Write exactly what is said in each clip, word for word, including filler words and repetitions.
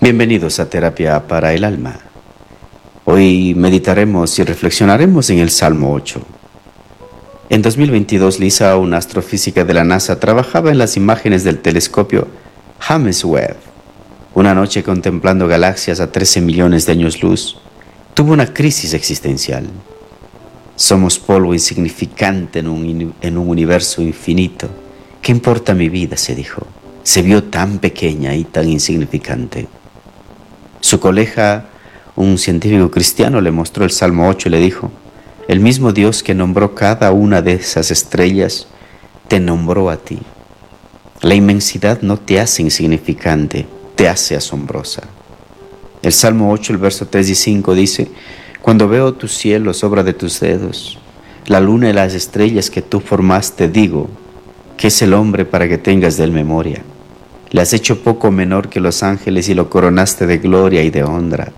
Bienvenidos a Terapia para el Alma. Hoy meditaremos y reflexionaremos en el Salmo ocho. En dos mil veintidós, Lisa, una astrofísica de la NASA, trabajaba en las imágenes del telescopio James Webb. Una noche, contemplando galaxias a trece millones de años luz, tuvo una crisis existencial. Somos polvo insignificante en un, en un universo infinito. ¿Qué importa mi vida?, se dijo. Se vio tan pequeña y tan insignificante. Su colega, un científico cristiano, le mostró el Salmo ocho y le dijo: el mismo Dios que nombró cada una de esas estrellas, te nombró a ti. La inmensidad no te hace insignificante, te hace asombrosa. El Salmo ocho, el verso tres y cinco dice: cuando veo tus cielos, obra de tus dedos, la luna y las estrellas que tú formaste, digo, ¿qué es el hombre para que tengas de él memoria? Le has hecho poco menor que los ángeles y lo coronaste de gloria y de honra.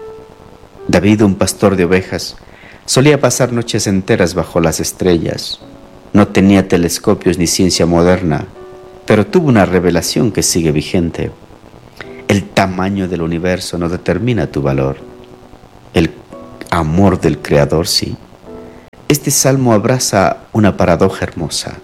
David, un pastor de ovejas, solía pasar noches enteras bajo las estrellas. No tenía telescopios ni ciencia moderna, pero tuvo una revelación que sigue vigente. El tamaño del universo no determina tu valor. El amor del Creador sí. Este salmo abraza una paradoja hermosa.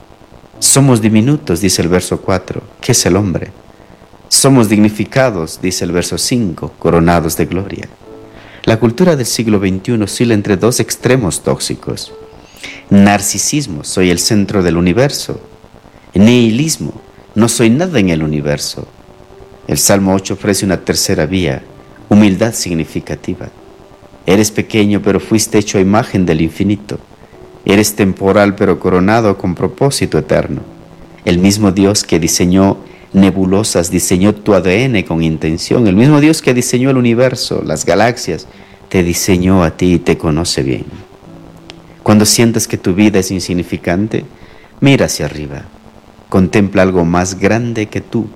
Somos diminutos, dice el verso cuatro. ¿Qué es el hombre? Somos dignificados, dice el verso cinco, coronados de gloria. La cultura del siglo veintiuno oscila entre dos extremos tóxicos. Narcisismo, soy el centro del universo. Nihilismo, no soy nada en el universo. El Salmo ocho ofrece una tercera vía, humildad significativa. Eres pequeño, pero fuiste hecho a imagen del infinito. Eres temporal, pero coronado con propósito eterno. El mismo Dios que diseñó nebulosas, diseñó tu A D N con intención. El mismo Dios que diseñó el universo, las galaxias, te diseñó a ti y te conoce bien. Cuando sientas que tu vida es insignificante, mira hacia arriba. Contempla algo más grande que tú.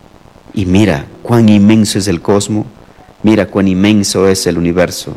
Y mira cuán inmenso es el cosmos. Mira cuán inmenso es el universo.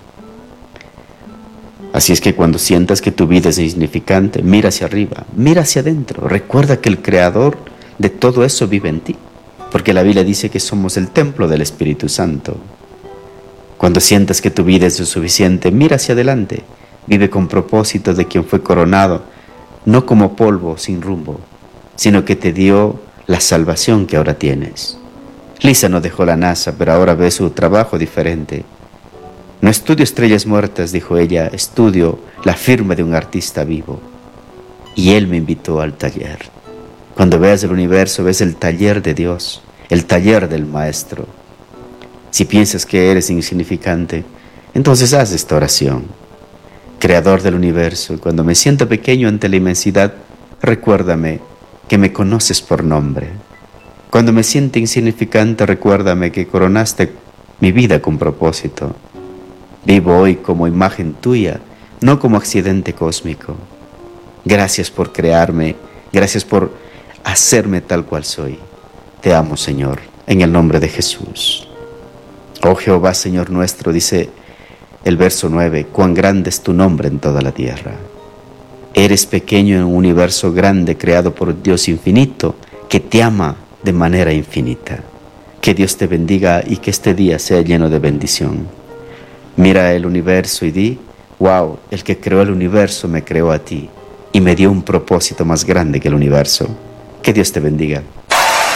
Así es que cuando sientas que tu vida es insignificante, mira hacia arriba, mira hacia adentro. Recuerda que el Creador de todo eso vive en ti, porque la Biblia dice que somos el templo del Espíritu Santo. Cuando sientas que tu vida es insuficiente, mira hacia adelante. Vive con propósito de quien fue coronado, no como polvo sin rumbo, sino que te dio la salvación que ahora tienes. Lisa no dejó la NASA, pero ahora ve su trabajo diferente. No estudio estrellas muertas, dijo ella, estudio la firma de un artista vivo. Y él me invitó al taller. Cuando veas el universo, ves el taller de Dios, el taller del Maestro. Si piensas que eres insignificante, entonces haz esta oración. Creador del universo, cuando me sienta pequeño ante la inmensidad, recuérdame que me conoces por nombre. Cuando me sienta insignificante, recuérdame que coronaste mi vida con propósito. Vivo hoy como imagen tuya, no como accidente cósmico. Gracias por crearme, gracias por hacerme tal cual soy. Te amo, Señor, en el nombre de Jesús. Oh Jehová, Señor nuestro, dice el verso nueve, cuán grande es tu nombre en toda la tierra. Eres pequeño en un universo grande creado por Dios infinito, que te ama de manera infinita. Que Dios te bendiga y que este día sea lleno de bendición. Mira el universo y di, wow, el que creó el universo me creó a ti y me dio un propósito más grande que el universo. Que Dios te bendiga.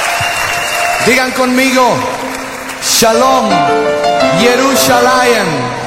Digan conmigo, Shalom, Jerusalén.